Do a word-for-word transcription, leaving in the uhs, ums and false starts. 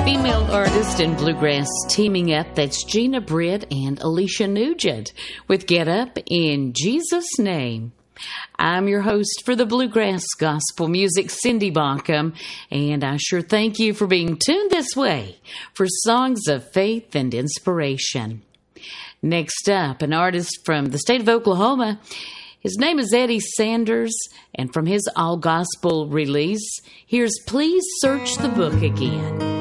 Female artist and bluegrass teaming up. That's Gina Britt and Alicia Nugent with Get Up in Jesus' Name. I'm your host for the Bluegrass Gospel Music, Cindy Bonkham, and I sure thank you for being tuned this way for songs of faith and inspiration. Next up, an artist from the state of Oklahoma. His name is Eddie Sanders, and from his all-gospel release, here's Please Search the Book Again.